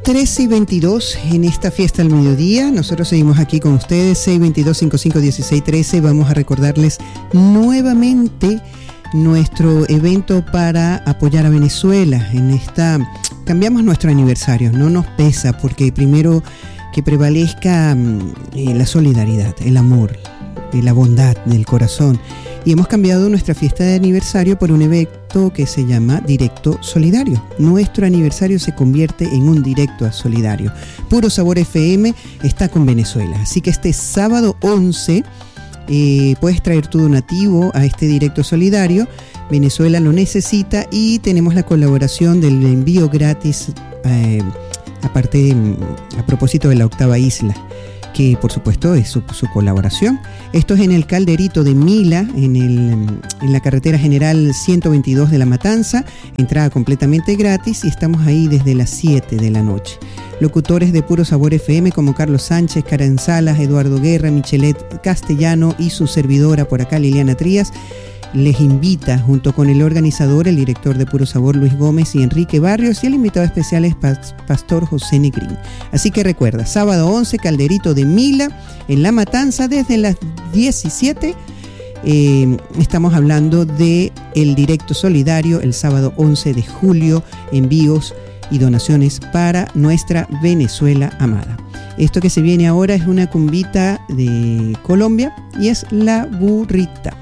13:22 en esta fiesta al mediodía. Nosotros seguimos aquí con ustedes, 622-551613. Vamos a recordarles nuevamente nuestro evento para apoyar a Venezuela. Cambiamos nuestro aniversario, no nos pesa, porque primero que prevalezca la solidaridad, el amor, la bondad del corazón. Y hemos cambiado nuestra fiesta de aniversario por un evento que se llama Directo Solidario. Nuestro aniversario se convierte en un directo a solidario. Puro Sabor FM está con Venezuela. Así que este sábado 11 puedes traer tu donativo a este directo solidario. Venezuela lo necesita y tenemos la colaboración del envío gratis, a propósito de la octava isla, que por supuesto es su colaboración. Esto es en el Calderito de Mila, en la carretera general 122 de La Matanza, entrada completamente gratis, y estamos ahí desde las 7 de la noche. Locutores de Puro Sabor FM como Carlos Sánchez, Karen Salas, Eduardo Guerra, Michelet Castellano y su servidora por acá, Liliana Trías, les invita, junto con el organizador, el director de Puro Sabor, Luis Gómez, y Enrique Barrios, y el invitado especial es Pastor José Negrín. Así que recuerda, sábado 11, Calderito de Mila, en La Matanza, desde las 17. Estamos hablando de el directo solidario, el sábado 11 de julio, envíos y donaciones para nuestra Venezuela amada. Esto que se viene ahora es una cumbita de Colombia y es La Burrita.